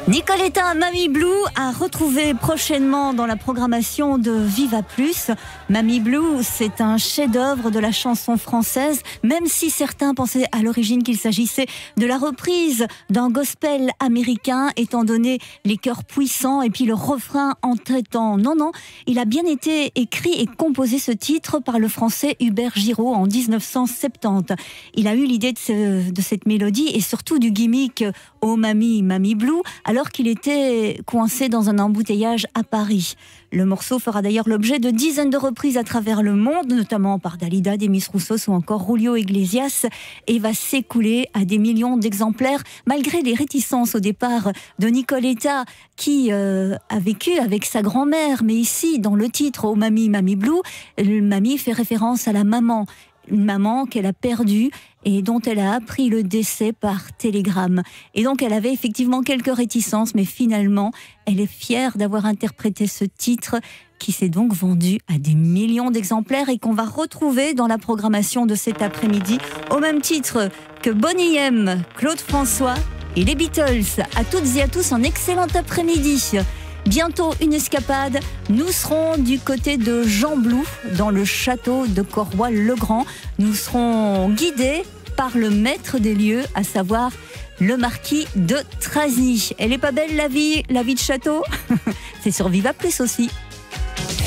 Nicoletta Mamie Blue à retrouver prochainement dans la programmation de Viva Plus. Mamie Blue, c'est un chef-d'œuvre de la chanson française, même si certains pensaient à l'origine qu'il s'agissait de la reprise d'un gospel américain, étant donné les chœurs puissants et puis le refrain entêtant. Non, il a bien été écrit et composé ce titre par le français Hubert Giraud en 1970. Il a eu l'idée de cette mélodie et surtout du gimmick « Oh Mamie, Mamie Blue » alors qu'il était coincé dans un embouteillage à Paris. Le morceau fera d'ailleurs l'objet de dizaines de reprises à travers le monde, notamment par Dalida, Demis Roussos ou encore Julio Iglesias, et va s'écouler à des millions d'exemplaires, malgré les réticences au départ de Nicoletta, qui a vécu avec sa grand-mère. Mais ici, dans le titre « Oh Mamie, Mamie Blue », Mamie fait référence à la maman. Une maman qu'elle a perdue et dont elle a appris le décès par télégramme. Et donc elle avait effectivement quelques réticences, mais finalement elle est fière d'avoir interprété ce titre qui s'est donc vendu à des millions d'exemplaires et qu'on va retrouver dans la programmation de cet après-midi au même titre que Boney M, Claude François et les Beatles. À toutes et à tous, un excellent après-midi. Bientôt une escapade, nous serons du côté de Jean Blou, dans le château de Corroy-le-Grand. Nous serons guidés par le maître des lieux, à savoir le marquis de Trasny. Elle est pas belle la vie de château? C'est sur Viva Plus aussi.